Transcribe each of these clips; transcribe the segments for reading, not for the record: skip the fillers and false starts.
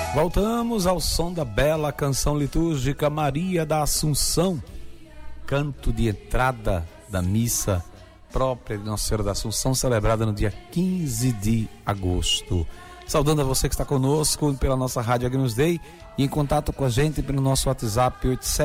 Voltamos ao som da bela canção litúrgica Maria da Assunção, canto de entrada da missa própria de Nossa Senhora da Assunção, celebrada no dia 15 de agosto. Saudando a você que está conosco pela nossa rádio Agnus Dei e em contato com a gente pelo nosso WhatsApp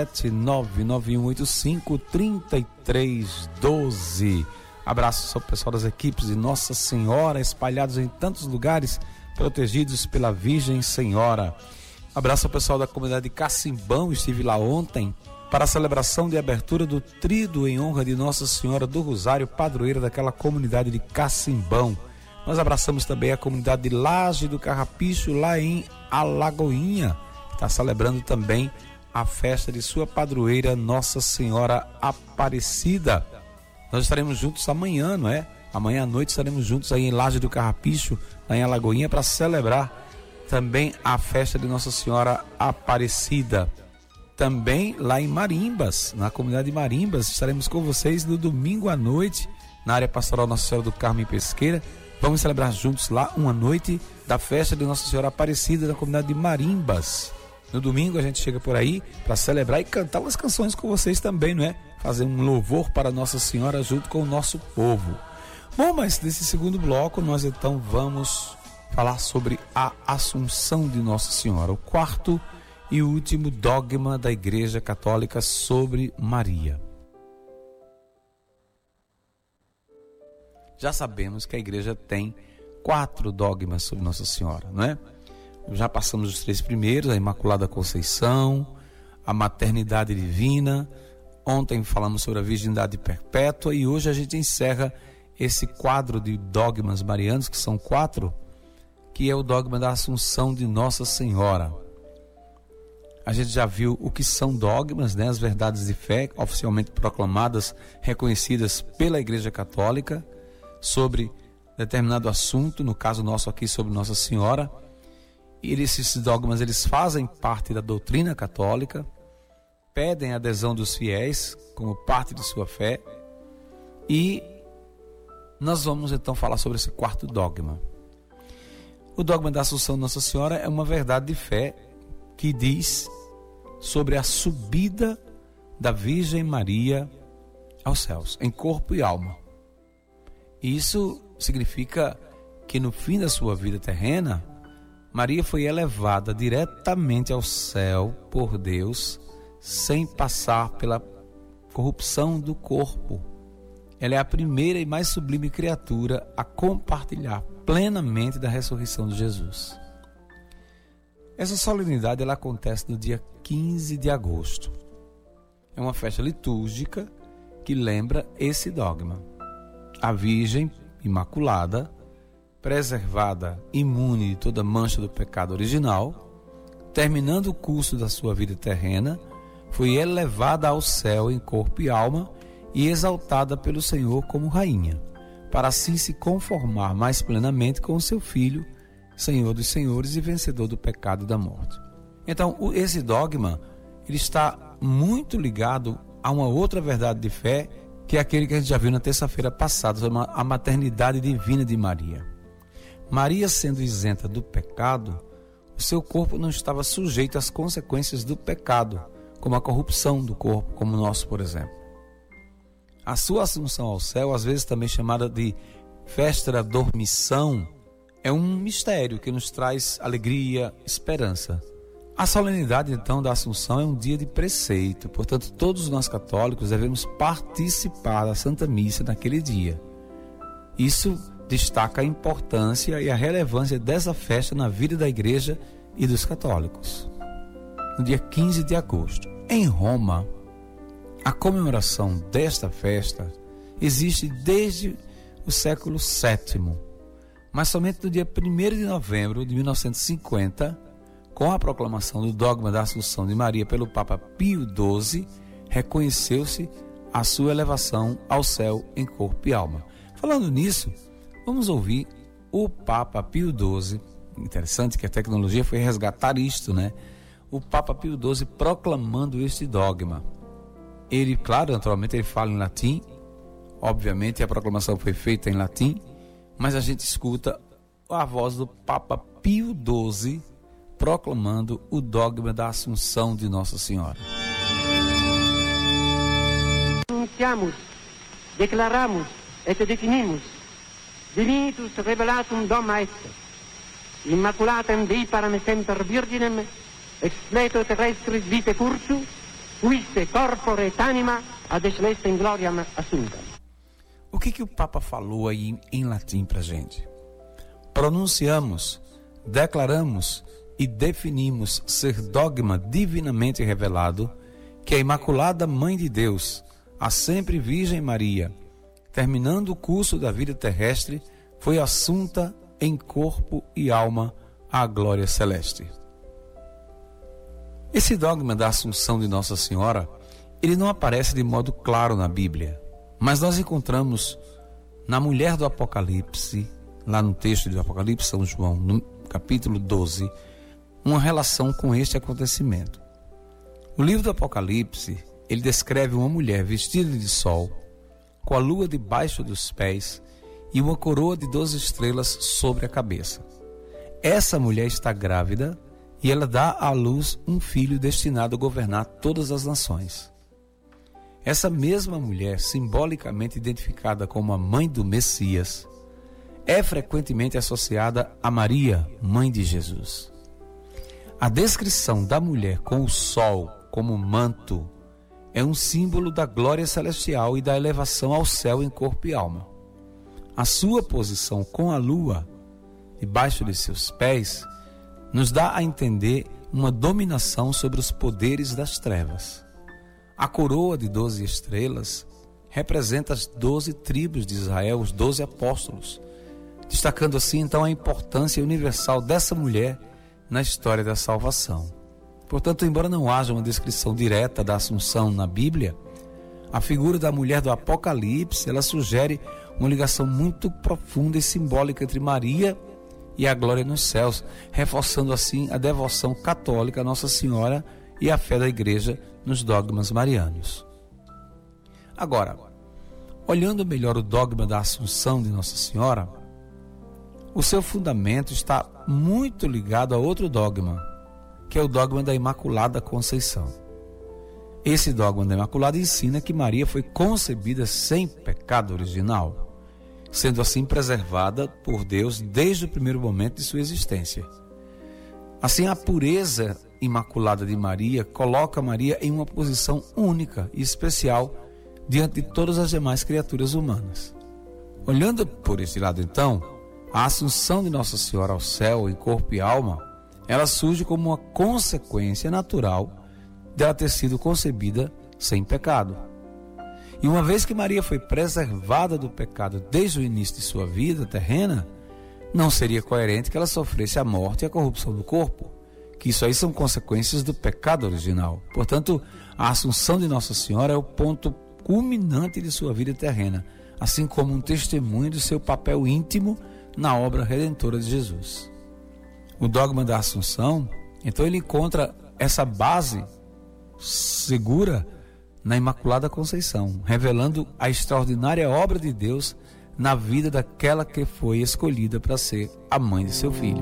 87991853312. Abraços ao pessoal das equipes de Nossa Senhora, espalhados em tantos lugares, protegidos pela Virgem Senhora. Abraço ao pessoal da comunidade de Cacimbão, estive lá ontem para a celebração de abertura do tríduo em honra de Nossa Senhora do Rosário, padroeira daquela comunidade de Cacimbão. Nós abraçamos também a comunidade de Laje do Carrapicho, lá em Alagoinha, que está celebrando também a festa de sua padroeira Nossa Senhora Aparecida. Nós estaremos juntos amanhã, não é? Amanhã à noite estaremos juntos aí em Laje do Carrapicho, lá em Alagoinha, para celebrar também a festa de Nossa Senhora Aparecida. Também lá em Marimbas, na comunidade de Marimbas, estaremos com vocês no domingo à noite, na área pastoral Nossa Senhora do Carmo em Pesqueira. Vamos celebrar juntos lá uma noite da festa de Nossa Senhora Aparecida na comunidade de Marimbas. No domingo a gente chega por aí para celebrar e cantar umas canções com vocês também, não é? Fazer um louvor para Nossa Senhora junto com o nosso povo. Bom, mas nesse segundo bloco nós então vamos falar sobre a Assunção de Nossa Senhora, o quarto e último dogma da Igreja Católica sobre Maria. Já sabemos que a Igreja tem 4 dogmas sobre Nossa Senhora, não é? Já passamos os 3 primeiros, a Imaculada Conceição, a Maternidade Divina. Ontem falamos sobre a Virgindade Perpétua e hoje a gente encerra esse quadro de dogmas marianos, que são 4, que é o dogma da Assunção de Nossa Senhora. A gente já viu o que são dogmas, né? As verdades de fé oficialmente proclamadas, reconhecidas pela Igreja Católica sobre determinado assunto, no caso nosso aqui sobre Nossa Senhora. E esses dogmas, eles fazem parte da doutrina católica, pedem a adesão dos fiéis como parte de sua fé, e nós vamos então falar sobre esse quarto dogma. O dogma da Assunção de Nossa Senhora é uma verdade de fé que diz sobre a subida da Virgem Maria aos céus, em corpo e alma. Isso significa que no fim da sua vida terrena, Maria foi elevada diretamente ao céu por Deus, sem passar pela corrupção do corpo. Ela é a primeira e mais sublime criatura a compartilhar plenamente da ressurreição de Jesus. Essa solenidade ela acontece no dia 15 de agosto. É uma festa litúrgica que lembra esse dogma. A Virgem Imaculada, preservada, imune de toda mancha do pecado original, terminando o curso da sua vida terrena, foi elevada ao céu em corpo e alma e exaltada pelo Senhor como rainha, para assim se conformar mais plenamente com o seu Filho, Senhor dos Senhores e vencedor do pecado e da morte. Então, esse dogma ele está muito ligado a uma outra verdade de fé, que é aquele que a gente já viu na terça-feira passada, sobre a maternidade divina de Maria. Maria, sendo isenta do pecado, o seu corpo não estava sujeito às consequências do pecado, como a corrupção do corpo, como o nosso, por exemplo. A sua assunção ao céu, às vezes também chamada de festa da dormição, é um mistério que nos traz alegria, esperança. A solenidade, então, da Assunção é um dia de preceito, portanto, todos nós católicos devemos participar da Santa Missa naquele dia. Isso destaca a importância e a relevância dessa festa na vida da Igreja e dos católicos. No dia 15 de agosto, em Roma, a comemoração desta festa existe desde o século VII, mas somente no dia 1º de novembro de 1950, com a proclamação do dogma da Assunção de Maria pelo Papa Pio XII, reconheceu-se a sua elevação ao céu em corpo e alma. Falando nisso, vamos ouvir o Papa Pio XII. Interessante que a tecnologia foi resgatar isto, né? O Papa Pio XII proclamando este dogma. Ele, claro, naturalmente ele fala em latim, obviamente a proclamação foi feita em latim, mas a gente escuta a voz do Papa Pio XII proclamando o dogma da Assunção de Nossa Senhora. Anunciamos, declaramos et definimos divinitus revelatum doma est, immaculatem Dei param semper virginem, expleto terrestris vitae cursu, fuisse corpore et anima ad celestem gloriam assumptam. O que o Papa falou aí em latim para a gente? Pronunciamos, declaramos e definimos ser dogma divinamente revelado que a Imaculada Mãe de Deus, a sempre Virgem Maria, terminando o curso da vida terrestre, foi assunta em corpo e alma à glória celeste. Esse dogma da Assunção de Nossa Senhora, ele não aparece de modo claro na Bíblia, mas nós encontramos na mulher do Apocalipse, lá no texto do Apocalipse, São João, no capítulo 12, uma relação com este acontecimento. O livro do Apocalipse, ele descreve uma mulher vestida de sol, com a lua debaixo dos pés e uma coroa de 12 estrelas sobre a cabeça. Essa mulher está grávida e ela dá à luz um filho destinado a governar todas as nações. Essa mesma mulher, simbolicamente identificada como a mãe do Messias, é frequentemente associada a Maria, mãe de Jesus. A descrição da mulher com o sol como manto é um símbolo da glória celestial e da elevação ao céu em corpo e alma. A sua posição com a lua, debaixo de seus pés, nos dá a entender uma dominação sobre os poderes das trevas. A coroa de 12 estrelas representa as 12 tribos de Israel, os 12 apóstolos, destacando assim então a importância universal dessa mulher na história da salvação. Portanto, embora não haja uma descrição direta da Assunção na Bíblia, a figura da mulher do Apocalipse, ela sugere uma ligação muito profunda e simbólica entre Maria e a glória nos céus, reforçando assim a devoção católica a Nossa Senhora e a fé da Igreja nos dogmas marianos. Agora, olhando melhor o dogma da Assunção de Nossa Senhora, o seu fundamento está muito ligado a outro dogma, que é o dogma da Imaculada Conceição. Esse dogma da Imaculada ensina que Maria foi concebida sem pecado original, sendo assim preservada por Deus desde o primeiro momento de sua existência. Assim, a pureza imaculada de Maria coloca Maria em uma posição única e especial diante de todas as demais criaturas humanas. Olhando por esse lado, então, a Assunção de Nossa Senhora ao céu em corpo e alma, ela surge como uma consequência natural dela ter sido concebida sem pecado. E uma vez que Maria foi preservada do pecado desde o início de sua vida terrena, não seria coerente que ela sofresse a morte e a corrupção do corpo, que isso aí são consequências do pecado original. Portanto, a Assunção de Nossa Senhora é o ponto culminante de sua vida terrena, assim como um testemunho do seu papel íntimo na obra redentora de Jesus. O dogma da Assunção, então, ele encontra essa base segura na Imaculada Conceição, revelando a extraordinária obra de Deus na vida daquela que foi escolhida para ser a mãe de seu filho.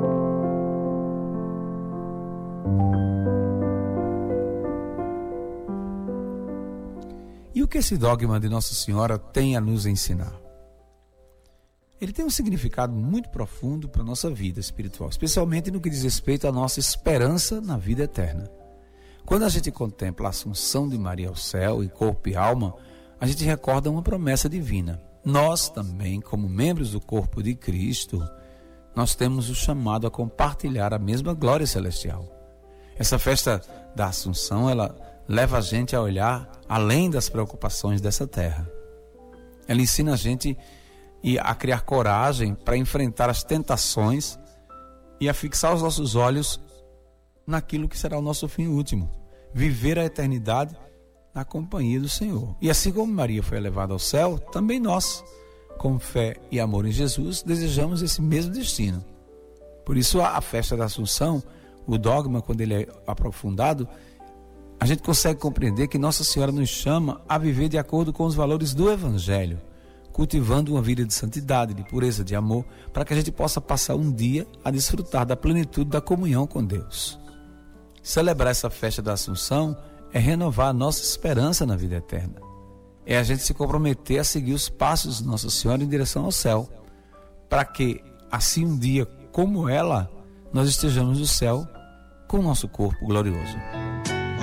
E o que esse dogma de Nossa Senhora tem a nos ensinar? Ele tem um significado muito profundo para a nossa vida espiritual, especialmente no que diz respeito à nossa esperança na vida eterna. Quando a gente contempla a Assunção de Maria ao céu, em corpo e alma, a gente recorda uma promessa divina. Nós também, como membros do corpo de Cristo, nós temos o chamado a compartilhar a mesma glória celestial. Essa festa da Assunção, ela leva a gente a olhar além das preocupações dessa terra. Ela ensina a gente a criar coragem para enfrentar as tentações e a fixar os nossos olhos naquilo que será o nosso fim último, viver a eternidade na companhia do Senhor. E assim como Maria foi elevada ao céu, também nós, com fé e amor em Jesus, desejamos esse mesmo destino. Por isso a festa da Assunção, o dogma, quando ele é aprofundado, a gente consegue compreender que Nossa Senhora nos chama a viver de acordo com os valores do Evangelho, cultivando uma vida de santidade, de pureza, de amor, para que a gente possa passar um dia a desfrutar da plenitude da comunhão com Deus. Celebrar essa festa da Assunção é renovar a nossa esperança na vida eterna. É a gente se comprometer a seguir os passos de Nossa Senhora em direção ao céu, para que, assim um dia como ela, nós estejamos no céu com o nosso corpo glorioso.